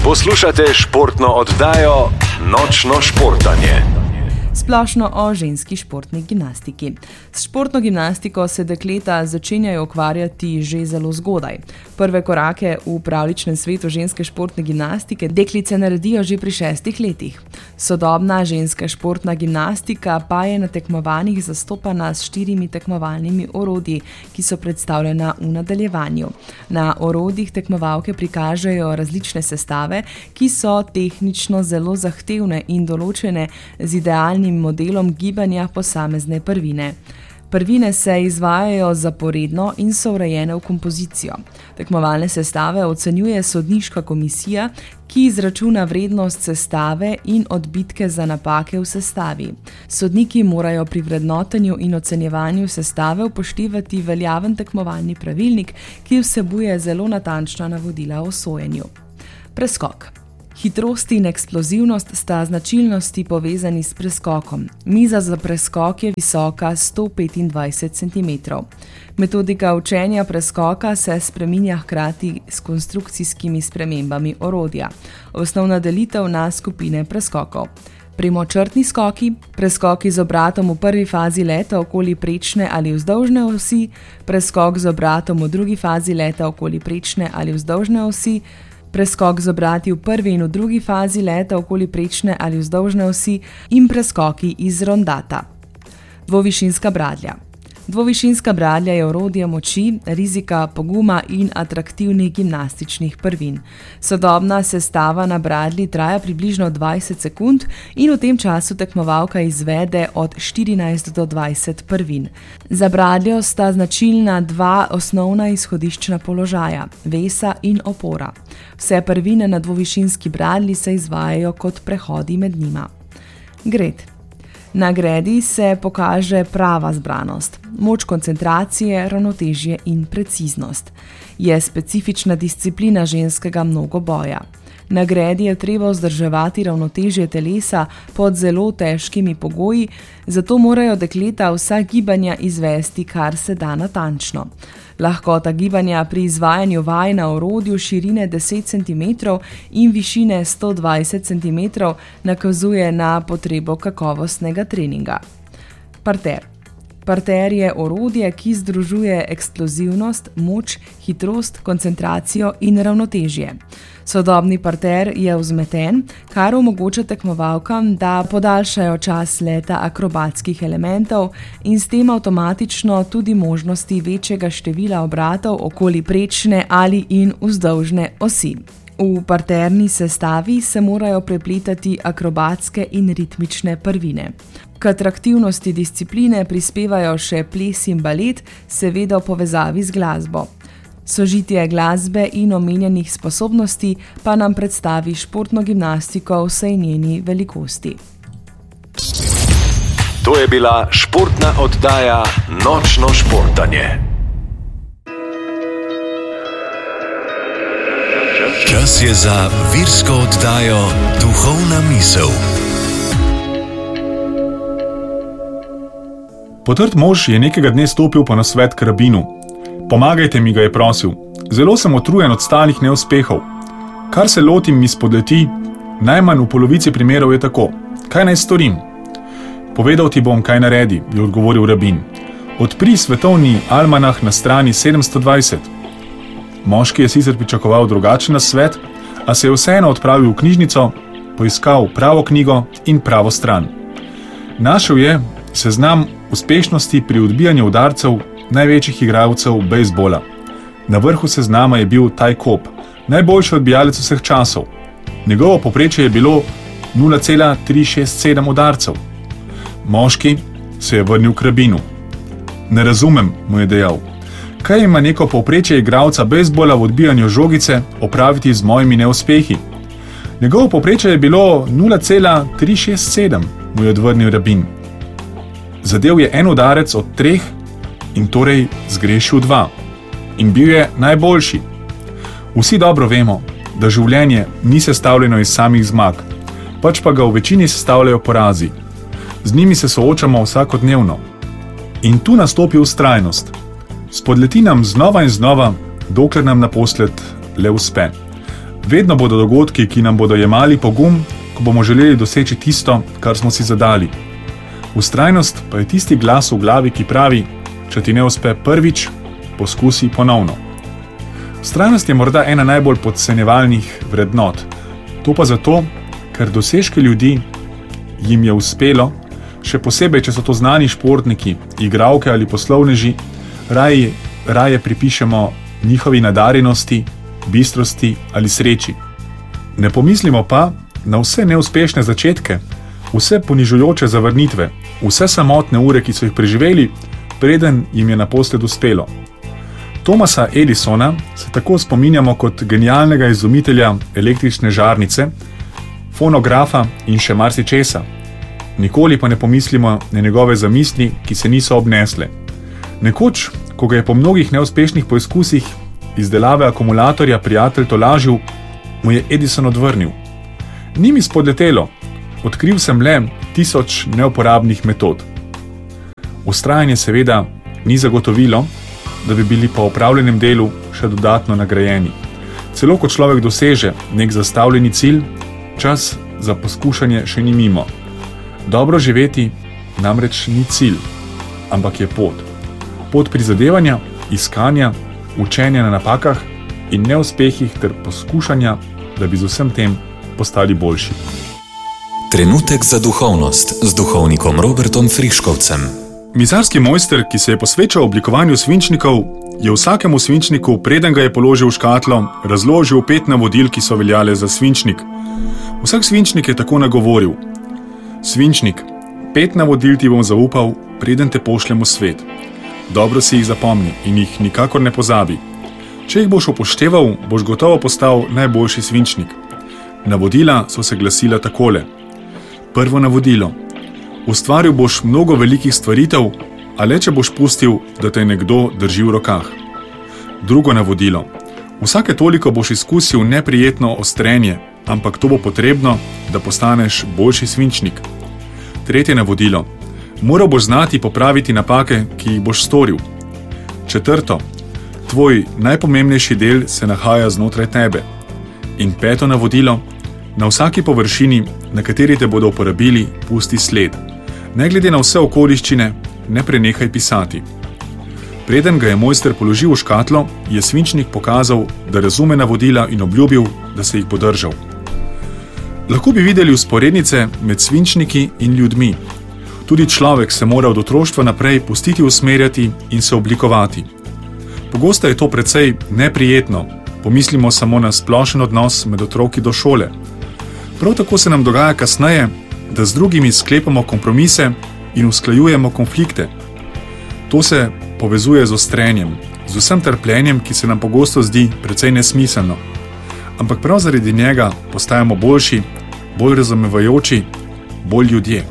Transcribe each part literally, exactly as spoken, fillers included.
Poslušate športno oddajo Nočno športanje. Splošno o ženski športni gimnastiki. S športno gimnastiko se dekleta začenjajo ukvarjati že zelo zgodaj. Prve korake v pravljičnem svetu ženske športne gimnastike deklice naredijo že pri šestih letih. Sodobna ženska športna gimnastika pa je na tekmovanjih zastopana s štirimi tekmovalnimi orodji, ki so predstavljena v nadaljevanju. Na orodjih tekmovalke prikažejo različne sestave, ki so tehnično zelo zahtevne in določene z idealnim modelom gibanja posamezne prvine. Prvine se izvajajo zaporedno in so urejene v kompozicijo. Tekmovalne sestave ocenjuje sodniška komisija, ki izračuna vrednost sestave in odbitke za napake v sestavi. Sodniki morajo pri vrednotenju in ocenjevanju sestave upoštevati veljaven tekmovalni pravilnik, ki vsebuje zelo natančna navodila o sojenju. Preskok. Hitrost in eksplozivnost sta značilnosti povezani s preskokom. Miza za preskok je visoka sto petindvajset centimetrov. Metodika učenja preskoka se spreminja hkrati s konstrukcijskimi spremembami orodja. Osnovna delitev na skupine preskokov. Primočrtni skoki, preskoki z obratom v prvi fazi leta okoli prečne ali vzdolžne osi, preskok z obratom v drugi fazi leta okoli prečne ali vzdolžne osi, preskok z obrati v prvi in v drugi fazi leta okoli prečne ali vzdolžne osi in preskoki iz rondata. Dvovišinska bradlja. Dvovišinska bradlja je orodje moči, rizika, poguma in atraktivnih gimnastičnih prvin. Sodobna sestava na bradlji traja približno dvajset sekund in v tem času tekmovalka izvede od štirinajst do dvajset prvin. Za bradljo sta značilna dva osnovna izhodiščna položaja, vesa in opora. Vse prvine na dvovišinski bradlji se izvajajo kot prehodi med njima. Gred. Na gredi se pokaže prava zbranost, moč koncentracije, ravnotežje in preciznost. Je specifična disciplina ženskega mnogoboja. Na gredi je treba vzdrževati ravnotežje telesa pod zelo težkimi pogoji, zato morajo dekleta vsa gibanja izvesti kar se da natančno. Lahkota gibanja pri izvajanju vaj na orodju širine deset centimetrov in višine sto dvajset centimetrov nakazuje na potrebo kakovostnega treninga. Parter. Parter je orodje, ki združuje eksplozivnost, moč, hitrost, koncentracijo in ravnotežje. Sodobni parter je vzmeten, kar omogoča tekmovalkam, da podaljšajo čas leta akrobatskih elementov in s tem avtomatično tudi možnosti večjega števila obratov okoli prečne ali in vzdolžne osi. V parterni sestavi se morajo prepletati akrobatske in ritmične prvine. K atraktivnosti discipline prispevajo še ples in balet, seveda v povezavi z glasbo. Sožitje glasbe in omenjenih sposobnosti pa nam predstavi športno gimnastiko v vsej njeni velikosti. To je bila športna oddaja Nočno športanje. Čas je za virsko oddajo Duhovna misel. Potrt mož je nekega dne stopil po nasvet k rabinu. Pomagajte mi, ga je prosil. Zelo sem utrujen od stalnih neuspehov. Kar se lotim, mi spodleti, najmanj v polovici primerov je tako. Kaj naj storim? Povedal ti bom, kaj naredi, je odgovoril rabin. Odpri svetovni almanah na strani sedemsto dvajset. Moški je sicer pričakoval drugačen nasvet, a se je vseeno odpravil v knjižnico, poiskal pravo knjigo in pravo stran. Našel je seznam uspešnosti pri odbijanju udarcev največjih igralcev bejzbola. Na vrhu seznama je bil Ty Cobb, najboljši odbijalec vseh časov. Njegovo povprečje je bilo nula cela tri šest sedem udarcev. Moški se je vrnil k rabinu. Ne razumem, mu je dejal. Kaj ima neko povprečje igralca bejzbola v odbijanju žogice opraviti z mojimi neuspehi? Njegovo povprečje je bilo nula cela tri šest sedem, mu je odvrnil rabin. Zadev je en udarec od treh in torej zgrešil dva. In bil je najboljši. Vsi dobro vemo, da življenje ni sestavljeno iz samih zmag, pač pa ga v večini sestavljajo porazi. Z njimi se soočamo vsakodnevno. In tu nastopi vztrajnost. Spodleti nam znova in znova, dokler nam naposled le uspe. Vedno bodo dogodki, ki nam bodo jemali pogum, ko bomo želeli doseči tisto, kar smo si zadali. Vztrajnost pa je tisti glas v glavi, ki pravi, če ti ne uspe prvič, poskusi ponovno. Vztrajnost je morda ena najbolj podcenjevalnih vrednot. To pa zato, ker dosežke ljudi jim je uspelo, še posebej, če so to znani športniki, igralke ali poslovneži, raje, raje pripišemo njihovi nadarjenosti, bistrosti ali sreči. Ne pomislimo pa na vse neuspešne začetke, vse ponižujoče zavrnitve, vse samotne ure, ki so jih preživeli, preden jim je naposled uspelo. Thomasa Edisona se tako spominjamo kot genialnega izumitelja električne žarnice, fonografa in še marsičesa. Nikoli pa ne pomislimo na njegove zamisli, ki se niso obnesle. Nekoč, ko ga je po mnogih neuspešnih poizkusih izdelave akumulatorja prijatelj tolažil, mu je Edison odvrnil. Ni mi spodletelo, odkril sem le tisoč neuporabnih metod. Vztrajanje seveda ni zagotovilo, da bi bili po opravljenem delu še dodatno nagrajeni. Celo ko človek doseže nek zastavljeni cilj, čas za poskušanje še ni mimo. Dobro živeti namreč ni cilj, ampak je pot. Pot prizadevanja, iskanja, učenja na napakah in neuspehih ter poskušanja, da bi z vsem tem postali boljši. Trenutek za duhovnost z duhovnikom Robertom Friškovcem. Mizarski mojster, ki se je posvečal oblikovanju svinčnikov, je vsakemu svinčniku, preden ga je položil v škatlo, razložil pet navodil, ki so veljale za svinčnik. Vsak svinčnik je tako nagovoril: Svinčnik, pet navodil ti bom zaupal, preden te pošljem v svet. Dobro si jih zapomni in jih nikakor ne pozabi. Če jih boš upošteval, boš gotovo postal najboljši svinčnik. Navodila so se glasila takole. Prvo navodilo. Ustvaril boš mnogo velikih stvaritev, a le če boš pustil, da te nekdo drži v rokah. Drugo navodilo. Vsake toliko boš izkusil neprijetno ostrenje, ampak to bo potrebno, da postaneš boljši svinčnik. Tretje navodilo. Moral boš znati popraviti napake, ki jih boš storil. Četrto. Tvoj najpomembnejši del se nahaja znotraj tebe. In peto navodilo. Na vsaki površini, na kateri te bodo uporabili, pusti sled. Ne glede na vse okoliščine, ne prenehaj pisati. Preden ga je mojster položil v škatlo, je svinčnik pokazal, da razume navodila in obljubil, da se jih bo držal. Lahko bi videli vzporednice med svinčniki in ljudmi. Tudi človek se mora od otroštva naprej pustiti usmerjati in se oblikovati. Pogosto je to precej neprijetno, pomislimo samo na splošen odnos med otroki do šole. Prav tako se nam dogaja kasneje, da z drugimi sklepamo kompromise in usklajujemo konflikte. To se povezuje z ostrenjem, z vsem trpljenjem, ki se nam pogosto zdi precej nesmiselno. Ampak prav zaradi njega postajamo boljši, bolj razumevajoči, bolj ljudje.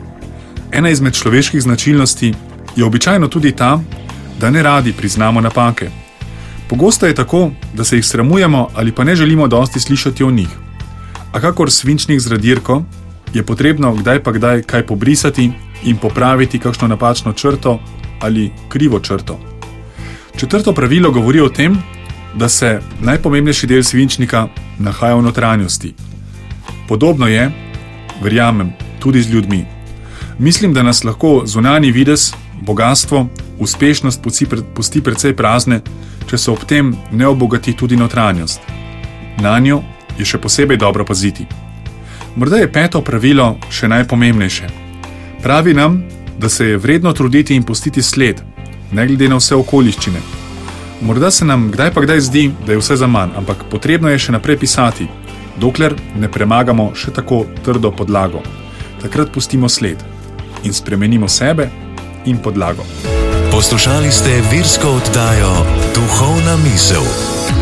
Ena izmed človeških značilnosti je običajno tudi ta, da ne radi priznamo napake. Pogosto je tako, da se jih sramujemo ali pa ne želimo dosti slišati o njih. A kakor svinčnik z radirko, je potrebno kdaj pa kdaj kaj pobrisati in popraviti kakšno napačno črto ali krivo črto. Četrto pravilo govori o tem, da se najpomembnejši del svinčnika nahaja v notranjosti. Podobno je, verjamem, tudi z ljudmi. Mislim, da nas lahko zunanji videz, bogastvo, uspešnost pusti precej prazne, če se ob tem ne obogati tudi notranjost. Nanjo je še posebej dobro paziti. Morda je peto pravilo še najpomembnejše. Pravi nam, da se je vredno truditi in pustiti sled, ne glede na vse okoliščine. Morda se nam kdaj pa kdaj zdi, da je vse zaman, ampak potrebno je še naprej pisati, dokler ne premagamo še tako trdo podlago. Takrat pustimo sled in spremenimo sebe in podlago. Poslušali ste virsko oddajo Duhovna misel.